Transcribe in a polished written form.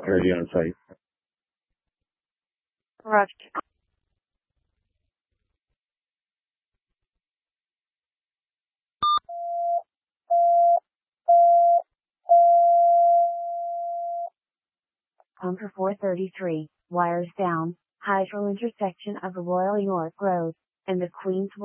security on site. Roger. Bunker 433, wires down, hydro intersection of the Royal York Road and the Queens